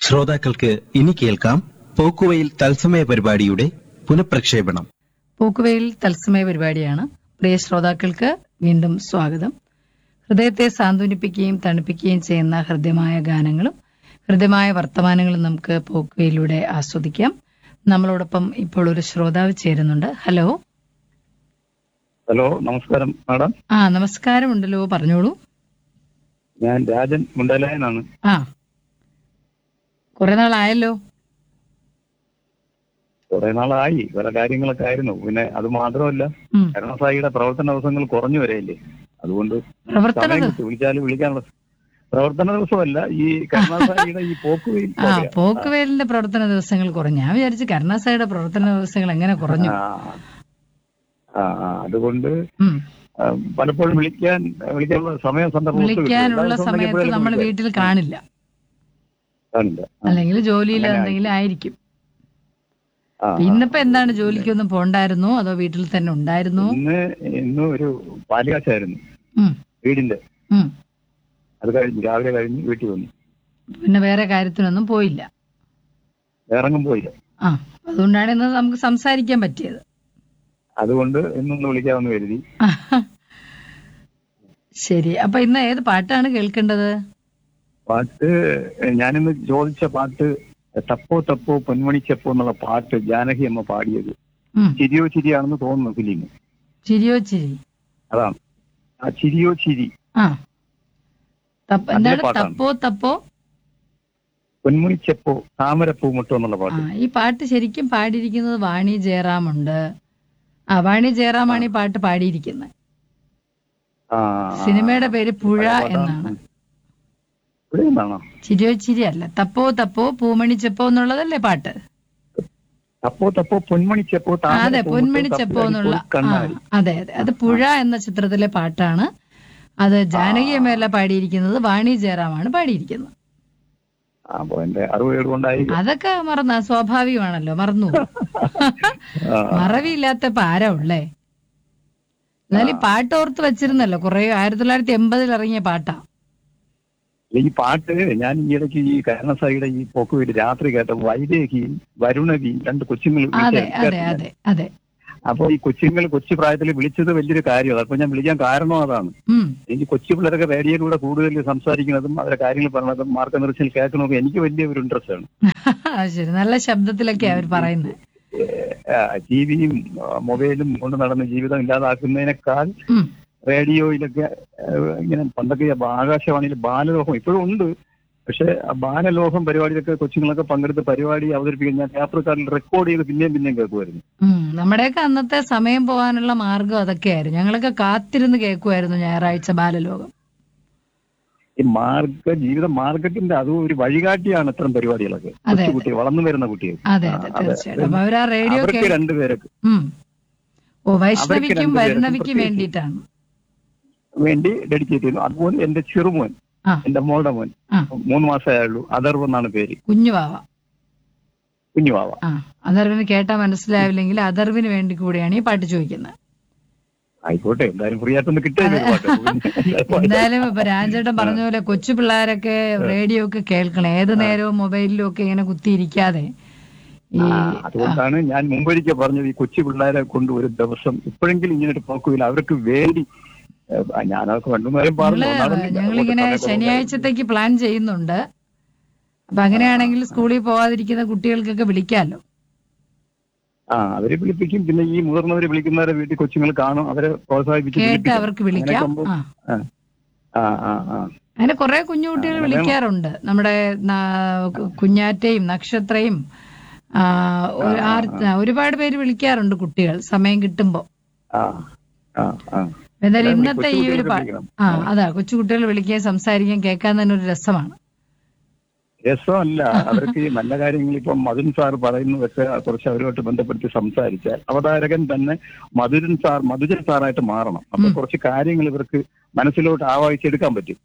ശ്രോതാക്കൾക്ക് ഇനി കേൾക്കാം പോക്കുവെയിൽ തത്സമയ പരിപാടിയുടെ പുനഃപ്രക്ഷേപണം. പോക്കുവെയിൽ തത്സമയ പരിപാടിയാണ്. പ്രിയ ശ്രോതാക്കൾക്ക് വീണ്ടും സ്വാഗതം. ഹൃദയത്തെ സാന്ത്വനിപ്പിക്കുകയും തണുപ്പിക്കുകയും ചെയ്യുന്ന ഹൃദ്യമായ ഗാനങ്ങളും ഹൃദ്യമായ വർത്തമാനങ്ങളും നമുക്ക് പോക്കുവെയിലൂടെ ആസ്വദിക്കാം. നമ്മളോടൊപ്പം ഇപ്പോൾ ഒരു ശ്രോതാവ് ചേരുന്നുണ്ട്. ഹലോ. ഹലോ, നമസ്കാരം മാഡം. നമസ്കാരമുണ്ടല്ലോ, പറഞ്ഞോളൂ. ഞാൻ രാജൻ മുണ്ടലായനാണ്. കുറെ നാളായല്ലോ. കുറെ നാളായി, പല കാര്യങ്ങളൊക്കെ ആയിരുന്നു. പിന്നെ അത് മാത്രമല്ല, കരുണാസായിയുടെ പ്രവർത്തന ദിവസങ്ങൾ കുറഞ്ഞു വരെയല്ലേ, അതുകൊണ്ട് വിളിച്ചാലും വിളിക്കാനുള്ള പ്രവർത്തന ദിവസമല്ല, ഈ കരുണാസായിയുടെ ഈ പോക്കുവെയിൽ പോക്കുവെയിലിന്റെ പ്രവർത്തന ദിവസങ്ങൾ കുറഞ്ഞു. ഞാൻ വിചാരിച്ചു കരുണാസായിയുടെ പ്രവർത്തന ദിവസങ്ങൾ എങ്ങനെ കുറഞ്ഞു. അതുകൊണ്ട് പലപ്പോഴും വിളിക്കാനുള്ള വിളിക്കാനുള്ള സമയത്ത് നമ്മൾ വീട്ടിൽ കാണില്ല, അല്ലെങ്കിൽ ജോലിയിൽ എന്തെങ്കിലും ആയിരിക്കും. ഇന്നിപ്പോ എന്താണ്, ജോലിക്കൊന്നും പോണ്ടായിരുന്നോ അതോ വീട്ടിൽ തന്നെ ഉണ്ടായിരുന്നോ? ഇന്ന് ഒരു പാലുകാച്ചായിരുന്നു വീടിന്റെ. അത് കഴിഞ്ഞ് രാവിലെ കഴിഞ്ഞ് വീട്ടിൽ വന്നു. പിന്നെ വേറെ കാര്യത്തിനൊന്നും പോയില്ല? വേറെങ്ങും പോയില്ല. അതുകൊണ്ടാണ് ഇന്ന് നമുക്ക് സംസാരിക്കാൻ പറ്റിയത്. അതുകൊണ്ട് ഇന്നൊന്ന് വിളിക്കാമെന്ന് കരുതി. ശരി, അപ്പൊ ഇന്ന് ഏത് പാട്ടാണ് കേൾക്കേണ്ടത്? പാട്ട് ഞാനിന്ന് ചോദിച്ച പാട്ട് തപ്പോ തപ്പോ പൊന്മണിച്ചപ്പോ എന്നുള്ള പാട്ട് ജാനകി അമ്മ പാടിയത്. ചിരിയോ ചിരിയാണെന്ന് തോന്നുന്നു ഫിലിം. ചിരിയോ ചിരി, അതാണ് ആ ചിരിയോ ചിരി. തപ്പോ തപ്പോ പൊന്മുണിച്ചപ്പോ താമരപ്പൂ മുട്ടോ എന്നുള്ള പാട്ട്. ഈ പാട്ട് ശരിക്കും പാടിയിരിക്കുന്നത് വാണി ജയറാമുണ്ട്. വാണി ജയറാമാണ് ഈ പാട്ട് പാടിയിരിക്കുന്നത്. സിനിമയുടെ പേര് പുഴ എന്നാണ്. ചിരിയോ ചിരി അല്ല, തപ്പോ തപ്പോ പൂമണിച്ചപ്പോ എന്നുള്ളതല്ലേ പാട്ട്? തപ്പോ തപ്പോ പൊന്മണിച്ചപ്പോ. അതെ, പൊന്മണിച്ചപ്പോ എന്നുള്ള. അതെ അതെ, അത് പുഴ എന്ന ചിത്രത്തിലെ പാട്ടാണ്. അത് ജാനകി അമ്മയല്ല പാടിയിരിക്കുന്നത്, വാണി ജയറാമാണ് പാടിയിരിക്കുന്നത്. അതൊക്കെ മറന്ന സ്വാഭാവികമാണല്ലോ, മറന്നു. മറവിയില്ലാത്ത ആരാ ഉള്ളേ? എന്നാലും ഈ പാട്ട് ഓർത്ത് വെച്ചിരുന്നല്ലോ, കുറെ 1980 ഇറങ്ങിയ പാട്ടാ ഈ പാട്ട്. ഞാൻ ഈ ഇടയ്ക്ക് ഈ കരുണാസായിയുടെ ഈ പോക്കുവെയിൽ രാത്രി കേട്ട വൈദേഹിയും വരുണവിയും രണ്ട് കൊച്ചുങ്ങൾ. അപ്പൊ ഈ കൊച്ചുങ്ങൾ കൊച്ചു പ്രായത്തിൽ വിളിച്ചത് വലിയൊരു കാര്യമാണ്. അപ്പൊ ഞാൻ വിളിക്കാൻ കാരണം അതാണ്. എനിക്ക് കൊച്ചു പിള്ളേരൊക്കെ റേഡിയോയിലൂടെ കൂടുതൽ സംസാരിക്കുന്നതും അവരുടെ കാര്യങ്ങൾ പറഞ്ഞതും മാർഗനിർദ്ദേശം കേൾക്കണമൊക്കെ എനിക്ക് വലിയ ഒരു ഇൻട്രസ്റ്റ് ആണ്. ശരി, നല്ല ശബ്ദത്തിലൊക്കെ അവർ പറയുന്നത്. ടിവിയും മൊബൈലും കൊണ്ട് നടന്ന ജീവിതം ഇല്ലാതാക്കുന്നതിനേക്കാൾ റേഡിയോയിലൊക്കെ ഇങ്ങനെ പണ്ടൊക്കെ ആകാശവാണിയിൽ ബാലലോകം ഇപ്പോഴും ഉണ്ട്. പക്ഷെ ബാലലോകം പരിപാടിയിലൊക്കെ കൊച്ചുങ്ങളൊക്കെ പങ്കെടുത്ത് പരിപാടി അവതരിപ്പിക്കാൻ ഞാൻ യാത്രക്കാരിൽ റെക്കോർഡ് ചെയ്ത് പിന്നെയും കേൾക്കുമായിരുന്നു. നമ്മുടെയൊക്കെ അന്നത്തെ സമയം പോകാനുള്ള മാർഗം അതൊക്കെയായിരുന്നു. ഞങ്ങളൊക്കെ കാത്തിരുന്ന് കേൾക്കുമായിരുന്നു ഞായറാഴ്ച ബാലലോകം. ഈ ജീവിത മാർഗത്തിന്റെ അതും ഒരു വഴികാട്ടിയാണ് ഇത്തരം പരിപാടികളൊക്കെ. കുട്ടികൾ വളർന്നു വരുന്ന കുട്ടികൾ. അവർക്ക് രണ്ടുപേരൊക്കെ വൈഷ്ണവിക്കും വൈഷ്ണവിക്കും വേണ്ടിയിട്ടാണ് വേണ്ടി ഡെഡിക്കേറ്റ് ചെയ്യുന്നു. അതുപോലെ എന്റെ ചെറുമോൻ, എന്റെ മോളുടെ മോൻ 3 മാസമായുള്ളൂ, അഥർവ് എന്നാണ് പേര്. കുഞ്ഞുവാവ. അഥർവിന് കേട്ടാ മനസ്സിലാവില്ലെങ്കിൽ അഥർവിന് വേണ്ടി കൂടെയാണ് ഈ പാട്ട് ചോദിക്കുന്നത്. ആയിക്കോട്ടെ, എന്തായാലും ഫ്രീ ആയിട്ടൊന്ന് കിട്ടിയത്. എന്തായാലും ഇപ്പൊ രാജേട്ടൻ പറഞ്ഞ പോലെ കൊച്ചു പിള്ളേരൊക്കെ റേഡിയോ ഒക്കെ കേൾക്കണം, ഏത് നേരവും മൊബൈലിലും ഒക്കെ ഇങ്ങനെ കുത്തിയിരിക്കാതെ. അതുകൊണ്ടാണ് ഞാൻ മുമ്പൊരിക്കൽ പറഞ്ഞത്, ഈ കൊച്ചു പിള്ളേരെ കൊണ്ട് ഒരു ദിവസം ഇപ്പോഴെങ്കിലും ഇങ്ങനെ ഒരു പോക്കുവില്ല അവർക്ക് വേണ്ടി. ഞാനതൊക്കെ രണ്ടുനേരം പറഞ്ഞു. ഞങ്ങളിങ്ങനെ ശനിയാഴ്ചത്തേക്ക് പ്ലാൻ ചെയ്യുന്നുണ്ട്. അപ്പൊ അങ്ങനെയാണെങ്കിൽ സ്കൂളിൽ പോവാതിരിക്കുന്ന കുട്ടികൾക്കൊക്കെ വിളിക്കാമല്ലോ. അവരെ വിളിപ്പിക്കും. പിന്നെ ഈ മുതിർന്നവരെ വിളിക്കുന്നവരെ വീട്ടിൽ കൊച്ചുങ്ങൾ കാണും, അവരെ പ്രോത്സാഹിപ്പിച്ച് അവർക്ക് വിളിക്കാം. അങ്ങനെ കുറെ കുഞ്ഞുകുട്ടികൾ വിളിക്കാറുണ്ട്. നമ്മുടെ കുഞ്ഞാറ്റയും നക്ഷത്രയും ഒരുപാട് പേര് വിളിക്കാറുണ്ട് കുട്ടികൾ സമയം കിട്ടുമ്പോ. എന്നാലും ഇന്നത്തെ ഈ ഒരു അതാ കൊച്ചുകുട്ടികൾ വിളിക്കുകയും സംസാരിക്കുകയും കേൾക്കാൻ തന്നെ ഒരു രസമാണ്. രസമല്ല, അവർക്ക് ഈ നല്ല കാര്യങ്ങൾ ഇപ്പം മധുരൻ സാർ പറയുന്നതൊക്കെ കുറച്ച് അവരുമായിട്ട് ബന്ധപ്പെടുത്തി സംസാരിച്ചാൽ അവതാരകൻ തന്നെ മധുരൻ സാറായിട്ട് മാറണം. അപ്പൊ കുറച്ച് കാര്യങ്ങൾ ഇവർക്ക് മനസ്സിലോട്ട് ആവാഹിച്ചെടുക്കാൻ പറ്റും.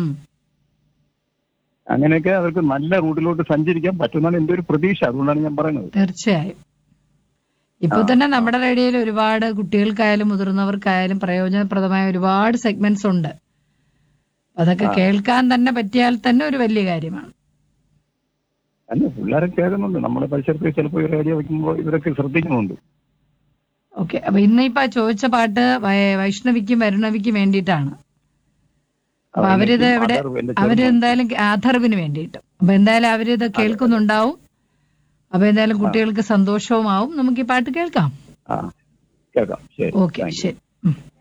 അങ്ങനെയൊക്കെ അവർക്ക് നല്ല റൂട്ടിലോട്ട് സഞ്ചരിക്കാൻ പറ്റുന്നതാണ് എന്റെ ഒരു പ്രതീക്ഷ. അതുകൊണ്ടാണ് ഞാൻ പറയുന്നത്. തീർച്ചയായും ഇപ്പൊ തന്നെ നമ്മുടെ റേഡിയോയിൽ ഒരുപാട് കുട്ടികൾക്കായാലും മുതിർന്നവർക്കായാലും പ്രയോജനപ്രദമായ ഒരുപാട് സെഗ്മെന്റ്സ് ഉണ്ട്. അതൊക്കെ കേൾക്കാൻ തന്നെ പറ്റിയാൽ തന്നെ ഒരു വലിയ കാര്യമാണ്. അല്ല, പിള്ളേരൊക്കെ കേൾക്കുന്നുണ്ട്. നമ്മുടെ പരിസരത്ത് ചിലപ്പോൾ റേഡിയോ വെക്കുമ്പോൾ ഇവരൊക്കെ ശ്രദ്ധിക്കുന്നുണ്ട്. ഓക്കെ, അപ്പൊ ഇന്നിപ്പോ ചോദിച്ച പാട്ട് വൈഷ്ണവിക്കും വരുണവിക്കും വേണ്ടിയിട്ടാണ്. അപ്പൊ അവരിത് ഇവിടെ അവരെന്തായാലും ആധർവിന് വേണ്ടിയിട്ട്, അപ്പൊ എന്തായാലും അവരിത് കേൾക്കുന്നുണ്ടാവും. അപ്പൊ എന്തായാലും കുട്ടികൾക്ക് സന്തോഷവുമാവും. നമുക്ക് ഈ പാട്ട് കേൾക്കാം. കേൾക്കാം. ശരി. ഓക്കെ, ശരി.